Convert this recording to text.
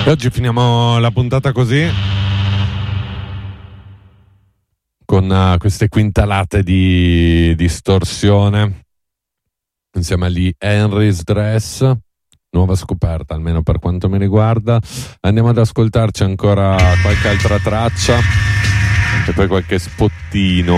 E oggi finiamo la puntata così, con queste quintalate di distorsione, insieme agli Henry's Dress, nuova scoperta almeno per quanto mi riguarda. Andiamo ad ascoltarci ancora qualche altra traccia e poi qualche spottino.